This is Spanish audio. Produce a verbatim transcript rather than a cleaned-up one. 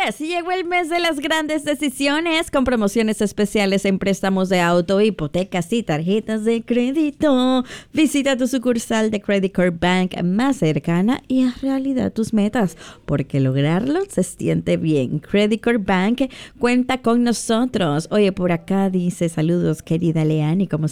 Yes, llegó el mes de las grandes decisiones con promociones especiales en préstamos de auto, hipotecas y tarjetas de crédito. Visita tu sucursal de Credit Card Bank más cercana y haz realidad tus metas, porque lograrlo se siente bien. Credit Card Bank cuenta con nosotros. Oye, por acá dice saludos, querida Leani, como